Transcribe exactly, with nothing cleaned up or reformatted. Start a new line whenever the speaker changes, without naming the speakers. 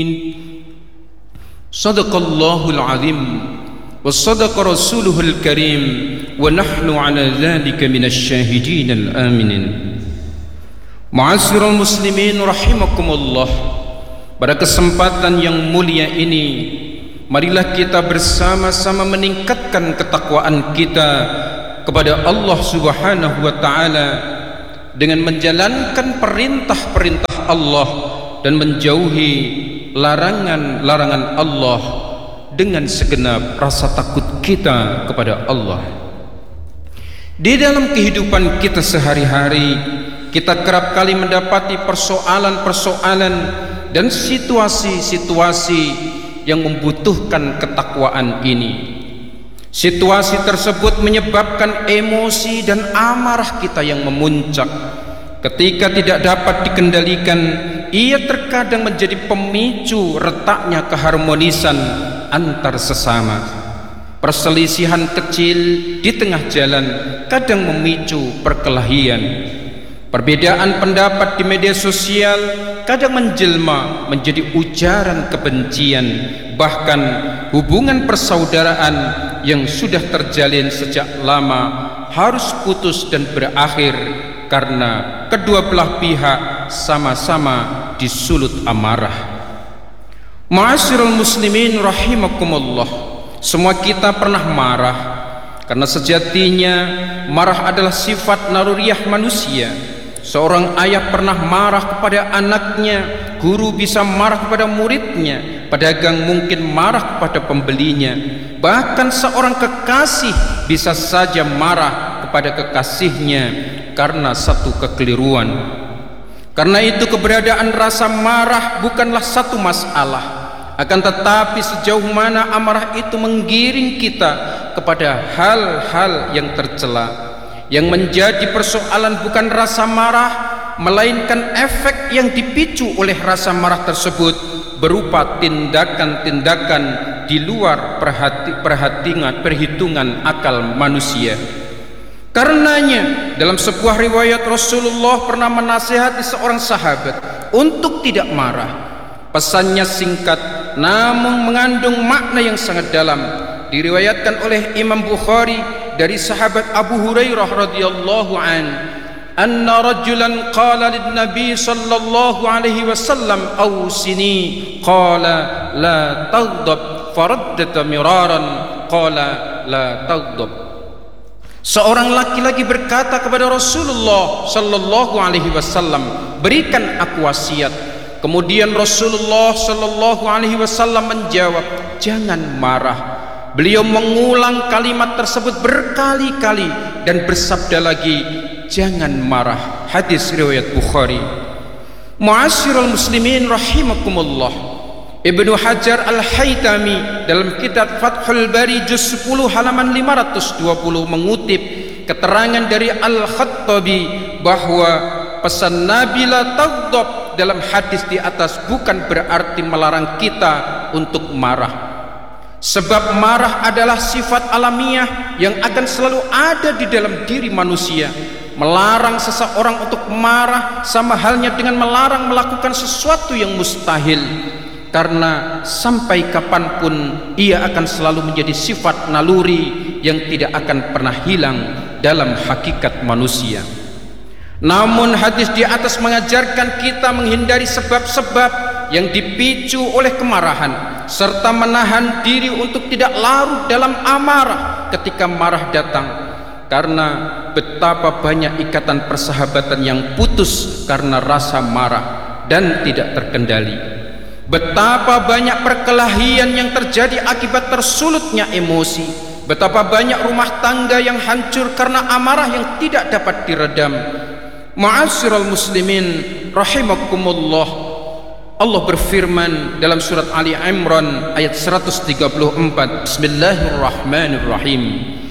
Sadaqallahul azim wa sadaqa rasuluhul karim wa nahnu ala dhalika minasy syahidin al-aminin. Ma'asyiral muslimin rahimakumullah. Pada kesempatan yang mulia ini, marilah kita bersama-sama meningkatkan ketakwaan kita kepada Allah Subhanahu wa taala dengan menjalankan perintah-perintah Allah dan menjauhi larangan-larangan Allah dengan segenap rasa takut kita kepada Allah. Di dalam kehidupan kita sehari-hari, kita kerap kali mendapati persoalan-persoalan dan situasi-situasi yang membutuhkan ketakwaan ini. Situasi tersebut menyebabkan emosi dan amarah kita yang memuncak. Ketika tidak dapat dikendalikan, ia terkadang menjadi pemicu retaknya keharmonisan antar sesama. Perselisihan kecil di tengah jalan kadang memicu perkelahian. Perbedaan pendapat di media sosial kadang menjelma menjadi ujaran kebencian. Bahkan hubungan persaudaraan yang sudah terjalin sejak lama harus putus dan berakhir karena kedua belah pihak sama-sama disulut amarah. Ma'asyiral muslimin rahimakumullah. Semua kita pernah marah, karena sejatinya marah adalah sifat naluriah manusia. Seorang ayah pernah marah kepada anaknya, guru bisa marah kepada muridnya, pedagang mungkin marah kepada pembelinya, bahkan seorang kekasih bisa saja marah kepada kekasihnya karena satu kekeliruan. Karena itu keberadaan rasa marah bukanlah satu masalah, akan tetapi sejauh mana amarah itu menggiring kita kepada hal-hal yang tercela. Yang menjadi persoalan bukan rasa marah, melainkan efek yang dipicu oleh rasa marah tersebut berupa tindakan-tindakan di luar perhati, perhatian, perhitungan akal manusia. Karenanya dalam sebuah riwayat Rasulullah pernah menasihati seorang sahabat untuk tidak marah. Pesannya singkat namun mengandung makna yang sangat dalam. Diriwayatkan oleh Imam Bukhari dari sahabat Abu Hurairah radhiyallahu an, anna rajulan qala lin nabi sallallahu alaihi wasallam awsini, qala la taghdab, faraddata miraran, qala la taghdab. Seorang laki-laki berkata kepada Rasulullah sallallahu alaihi wasallam, berikan aku wasiat. Kemudian Rasulullah sallallahu alaihi wasallam menjawab, jangan marah. Beliau mengulang kalimat tersebut berkali-kali dan bersabda lagi, jangan marah. Hadis riwayat Bukhari. Ma'asyiral muslimin rahimakumullah. Ibnu Hajar Al-Haytami dalam kitab Fathul Bari juz sepuluh halaman lima ratus dua puluh mengutip keterangan dari Al-Khattabi bahwa pesan Nabi la taghdab dalam hadis di atas bukan berarti melarang kita untuk marah. Sebab marah adalah sifat alamiah yang akan selalu ada di dalam diri manusia. Melarang seseorang untuk marah sama halnya dengan melarang melakukan sesuatu yang mustahil, karena sampai kapanpun ia akan selalu menjadi sifat naluri yang tidak akan pernah hilang dalam hakikat manusia. Namun hadis di atas mengajarkan kita menghindari sebab-sebab yang dipicu oleh kemarahan, serta menahan diri untuk tidak larut dalam amarah ketika marah datang. Karena betapa banyak ikatan persahabatan yang putus karena rasa marah dan tidak terkendali. Betapa banyak perkelahian yang terjadi akibat tersulutnya emosi. Betapa banyak rumah tangga yang hancur karena amarah yang tidak dapat diredam. Ma'asyiral muslimin rahimakumullah. Allah berfirman dalam surat Ali Imran ayat seratus tiga puluh empat, Bismillahirrahmanirrahim.